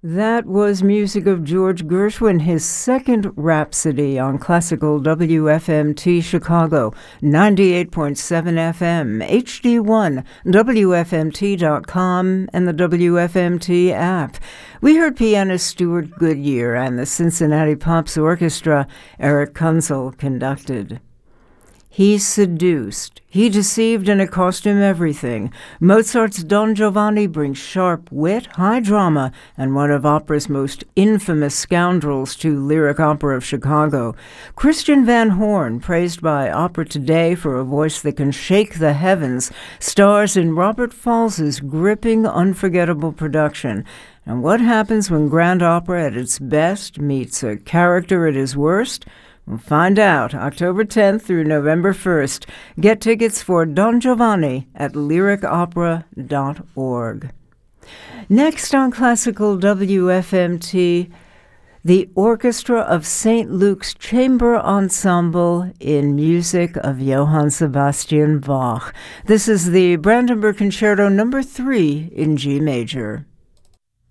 That was music of George Gershwin, his second Rhapsody on classical WFMT Chicago, 98.7 FM, HD1, WFMT.com, and the WFMT app. We heard pianist Stuart Goodyear and the Cincinnati Pops Orchestra, Eric Kunzel, conducted. He seduced, he deceived, and it cost him everything. Mozart's Don Giovanni brings sharp wit, high drama, and one of opera's most infamous scoundrels to Lyric Opera of Chicago. Christian Van Horn, praised by Opera Today for a voice that can shake the heavens, stars in Robert Falls's gripping, unforgettable production. And what happens when grand opera at its best meets a character at his worst? We'll find out October 10th through November 1st. Get tickets for Don Giovanni at lyricopera.org. Next on Classical WFMT, the Orchestra of St. Luke's Chamber Ensemble in music of Johann Sebastian Bach. This is the Brandenburg Concerto No. 3 in G major.